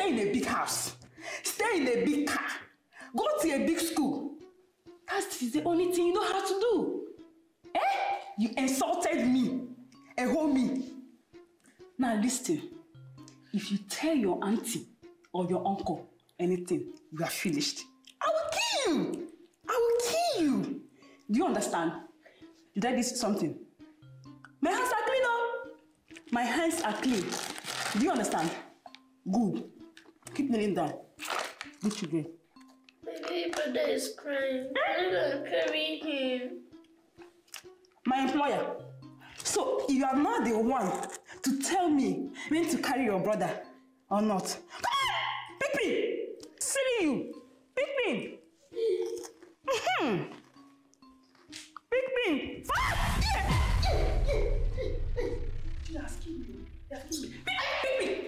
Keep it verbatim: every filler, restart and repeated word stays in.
stay in a big house, stay in a big car, go to a big school. That is the only thing you know how to do. Eh? You insulted me, a homie. Now listen, if you tell your auntie or your uncle anything, you are finished. I will kill you. I will kill you. Do you understand? Did I do something? My hands are clean, oh. My hands are clean. Do you understand? Good. Keep kneeling down. Good children. My baby brother is crying. I'm gonna carry him. My employer. So you are not the one to tell me when to carry your brother or not. Come on! Pippin! See you! Pippin! Mm-hmm. Pippin! Ah! Yeah! Yeah! Yeah! Yeah! Yeah! Yeah! Yeah! Yeah! Yeah! Yeah! Yeah!